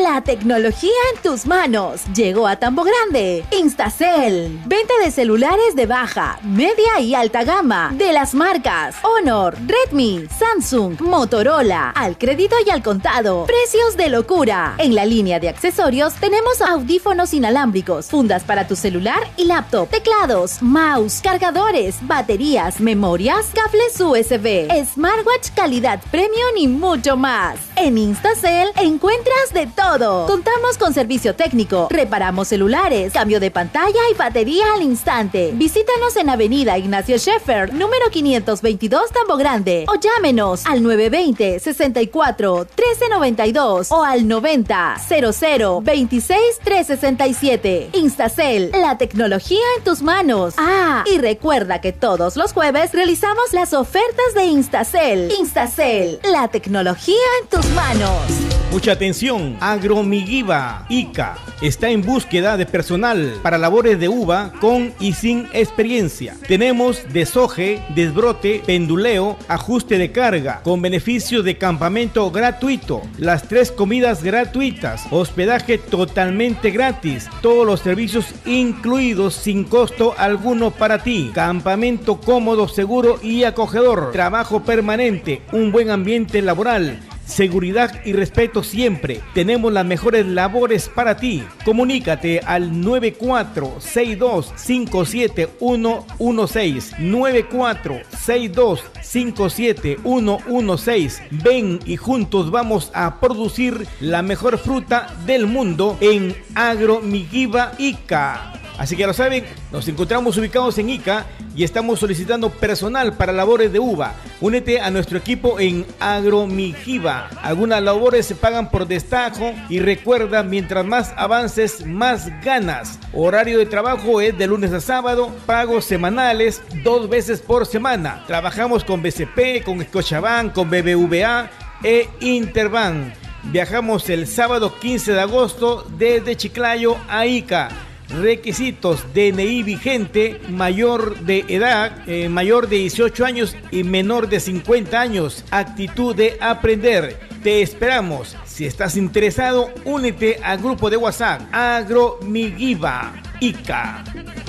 la tecnología en tus manos. Llegó a Tambo Grande. Instacel. Venta de celulares de baja, media y alta gama. De las marcas Honor, Redmi, Samsung, Motorola. Al crédito y al contado. Precios de locura. En la línea de accesorios tenemos audífonos inalámbricos, fundas para tu celular y laptop, teclados, mouse, cargadores, baterías, memorias, cables USB, smartwatch calidad premium y mucho más. En Instacel encuentras de todo. Contamos con servicio técnico, reparamos celulares, cambio de pantalla y batería al instante. Visítanos en Avenida Ignacio Scheffer, número 522, Tambo Grande, o llámenos al 920-64-1392 o al 90-00-26-367. Instacel, la tecnología en tus manos. Ah, y recuerda que todos los jueves realizamos las ofertas de Instacel. Instacel, la tecnología en tus manos. Mucha atención, Agromigiva ICA está en búsqueda de personal para labores de uva con y sin experiencia. Tenemos desoje, desbrote, penduleo, ajuste de carga, con beneficio de campamento gratuito, las 3 comidas gratuitas, hospedaje totalmente gratis, todos los servicios incluidos sin costo alguno para ti, campamento cómodo, seguro y acogedor, trabajo permanente, un buen ambiente laboral, seguridad y respeto siempre. Tenemos las mejores labores para ti. Comunícate al 9462571116. 9462571116. Ven y juntos vamos a producir la mejor fruta del mundo en Agromigiva ICA. Así que ya lo saben, nos encontramos ubicados en Ica y estamos solicitando personal para labores de uva. Únete a nuestro equipo en Agromigiva. Algunas labores se pagan por destajo y recuerda, mientras más avances, más ganas. Horario de trabajo es de lunes a sábado, pagos semanales 2 veces por semana. Trabajamos con BCP, con Scotiabank, con BBVA e Interbank. Viajamos el sábado 15 de agosto desde Chiclayo a Ica. Requisitos: DNI vigente, mayor de edad, mayor de 18 años y menor de 50 años. Actitud de aprender. Te esperamos. Si estás interesado, únete al grupo de WhatsApp Agromigiva ICA.